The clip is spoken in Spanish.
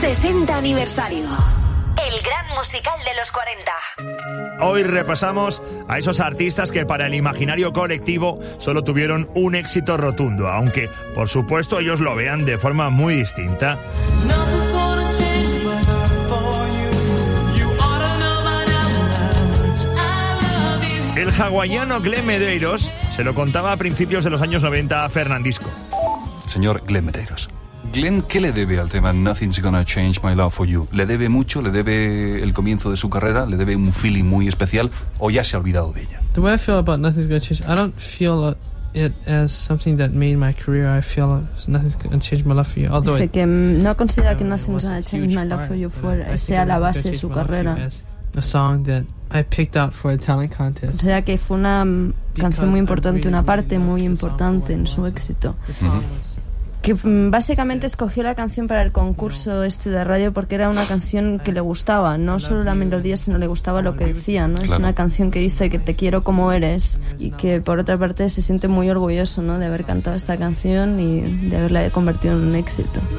60 aniversario. El gran musical de los 40. Hoy repasamos a esos artistas que para el imaginario colectivo solo tuvieron un éxito rotundo, aunque, por supuesto, ellos lo vean de forma muy distinta. El hawaiano Glenn Medeiros se lo contaba a principios de los años 90 a Fernandisco. Señor Glenn Medeiros, Glenn, ¿qué le debe al tema Nothing's Gonna Change My Love For You? ¿Le debe mucho? ¿Le debe el comienzo de su carrera? ¿Le debe un feeling muy especial? ¿O ya se ha olvidado de ella? The way I feel about Nothing's Gonna Change, I don't feel it as something that made my career. I feel Nothing's Gonna Change My Love For You. Dice que no considera que Nothing's Gonna Change My Love For You sea la base de su carrera. A song that I picked out for a talent contest. O sea que fue una canción muy importante, una parte muy importante en su éxito. Que básicamente escogió la canción para el concurso de radio porque era una canción que le gustaba, no solo la melodía, sino le gustaba lo que decía, ¿no? Claro. Es una canción que dice que te quiero como eres y que por otra parte se siente muy orgulloso, ¿no? De haber cantado esta canción y de haberla convertido en un éxito.